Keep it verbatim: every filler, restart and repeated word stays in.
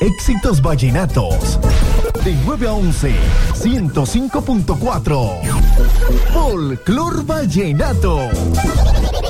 éxitos vallenatos. De nueve a once, ciento cinco punto cuatro. Folclor Vallenato.